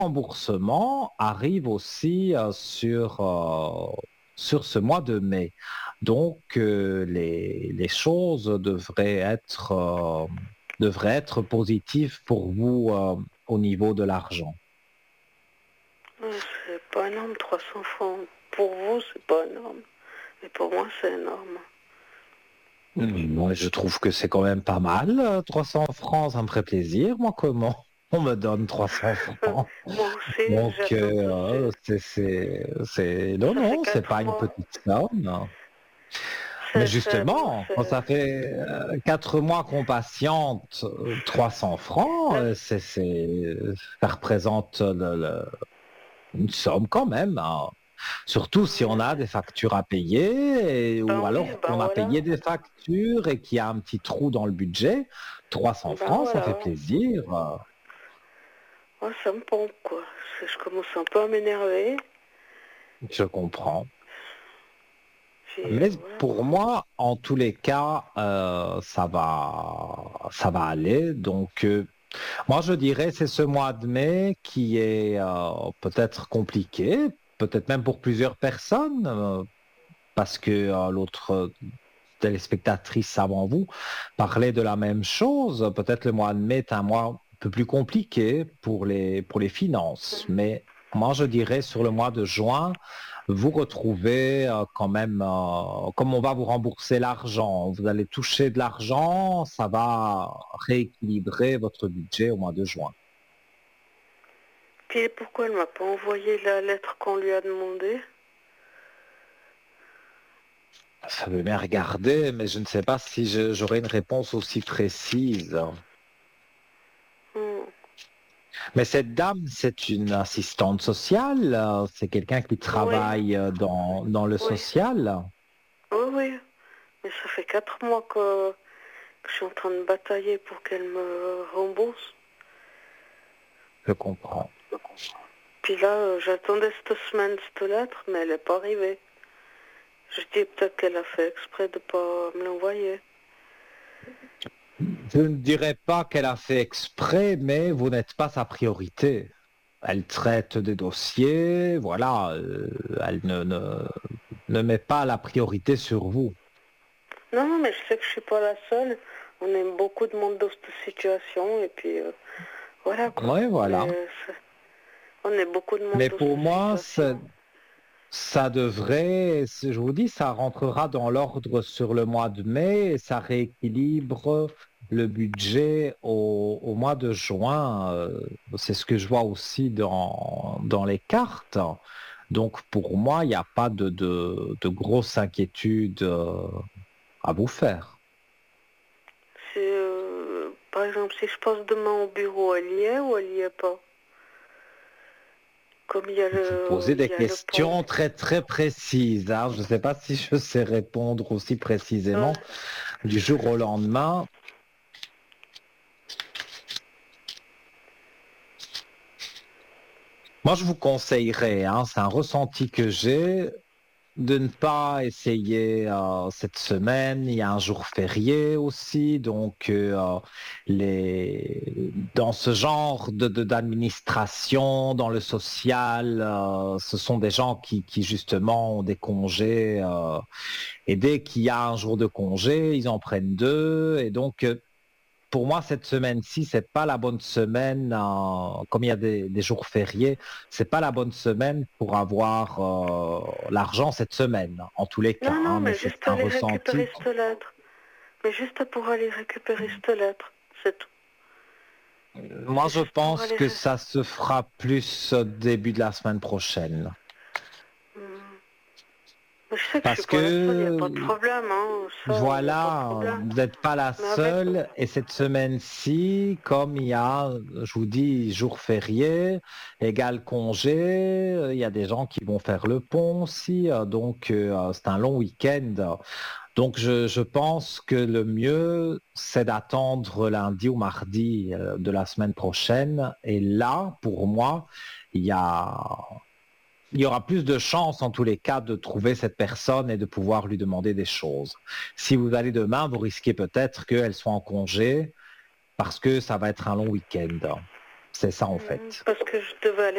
remboursement arrive aussi sur ce mois de mai. Donc, les choses devraient être positives pour vous au niveau de l'argent. C'est pas énorme, 300 francs. Pour vous, c'est pas énorme. Mais pour moi, c'est énorme. Moi, je trouve que c'est quand même pas mal. 300 francs, ça me ferait plaisir. Moi, comment on me donne 300 francs? Moi aussi, Donc, j'attends tout non, ça fait non, c'est 4 pas une mois. petite somme. Mais justement, quand ça fait 4 mois qu'on patiente, 300 francs, ça représente une somme quand même, hein. Surtout si on a des factures à payer, Ben ou oui, alors ben qu'on a voilà. payé des factures et qu'il y a un petit trou dans le budget. 300 Ben francs, ça fait voilà. plaisir. Ouais, ça me pompe, quoi. Je commence un peu à m'énerver. Je comprends. Puis, Mais voilà, pour quoi. moi, en tous les cas, ça va aller. Donc, moi, je dirais c'est ce mois de mai qui est peut-être compliqué, peut-être même pour plusieurs personnes, parce que l'autre téléspectatrice avant vous parlait de la même chose. Peut-être le mois de mai est un mois un peu plus compliqué pour les finances, mais moi, je dirais sur le mois de juin, vous retrouvez quand même, comme on va vous rembourser l'argent, vous allez toucher de l'argent, ça va rééquilibrer votre budget au mois de juin. Puis pourquoi elle m'a pas envoyé la lettre qu'on lui a demandé? Ça veut bien regarder, mais je ne sais pas si j'aurai une réponse aussi précise. Hmm. Mais cette dame, c'est une assistante sociale, c'est quelqu'un qui Oui, travaille dans le oui, social. oui, oui. Mais ça fait 4 mois que je suis en train de batailler pour qu'elle me rembourse. Je comprends. Puis là, j'attendais cette semaine cette lettre, mais elle n'est pas arrivée. Je dis peut-être qu'elle a fait exprès de pas me l'envoyer. Je ne dirais pas qu'elle a fait exprès, mais vous n'êtes pas sa priorité. Elle traite des dossiers, voilà, elle ne met pas la priorité sur vous. Non, non, mais je sais que je suis pas la seule. On aime beaucoup de monde dans cette situation, et puis voilà quoi. Oui, voilà. On est beaucoup de monde Mais dans pour cette moi, situation. ça devrait, je vous dis, ça rentrera dans l'ordre sur le mois de mai et ça rééquilibre le budget au mois de juin. C'est ce que je vois aussi dans les cartes. Donc pour moi, il n'y a pas de grosse inquiétude à vous faire. Par exemple, si je passe demain au bureau, elle y est ou elle y est pas? Comme Vous posez il des y a le pont. questions très très précises, hein. Je ne sais pas si je sais répondre aussi précisément Ouais. du jour au lendemain. Moi, je vous conseillerais, hein, c'est un ressenti que j'ai, de ne pas essayer cette semaine. Il y a un jour férié aussi, donc dans ce genre d'administration, dans le social, ce sont des gens qui justement ont des congés. Et dès qu'il y a un jour de congé, ils en prennent deux. Et donc, pour moi, cette semaine-ci, c'est pas la bonne semaine, comme il y a des jours fériés, c'est pas la bonne semaine pour avoir l'argent cette semaine, en tous les cas, Non, non, hein, mais mais c'est juste un aller ressenti. récupérer cette lettre. Mais juste pour aller récupérer cette lettre, c'est tout. Moi, C'est je juste pour pense aller... que ça se fera plus au début de la semaine prochaine. Hmm. Mais je sais que je suis Parce pas la seule, il n'y a que pas de problème, hein. Ça, il n'y a pas de voilà, problème. vous n'êtes pas la Mais avec... seule. Et cette semaine-ci, comme il y a, je vous dis, jour férié, égal congé, il y a des gens qui vont faire le pont aussi. Donc, c'est un long week-end. Donc, je pense que le mieux, c'est d'attendre lundi ou mardi de la semaine prochaine. Et là, pour moi, il y a il y aura plus de chances en tous les cas de trouver cette personne et de pouvoir lui demander des choses. Si vous allez demain, vous risquez peut-être qu'elle soit en congé parce que ça va être un long week-end. C'est ça en fait. Parce que je devais aller